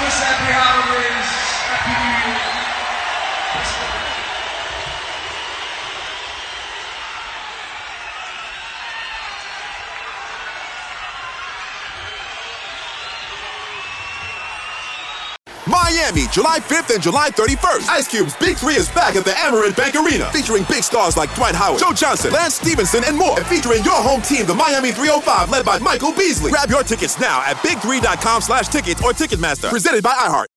Christmas, happy holidays, happy New Year. Miami, July 5th and July 31st. Ice Cube's Big 3 is back at the Amerant Bank Arena, featuring big stars like Dwight Howard, Joe Johnson, Lance Stevenson, and more. And featuring your home team, the Miami 305, led by Michael Beasley. Grab your tickets now at big3.com/tickets or Ticketmaster. Presented by iHeart.